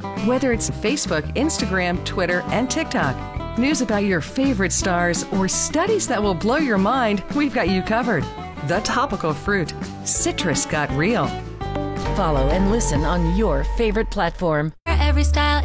Whether it's Facebook, Instagram, Twitter, and TikTok, news about your favorite stars, or studies that will blow your mind, we've got you covered. The Topical Fruit. Citrus got real. Follow and listen on your favorite platform. Every style.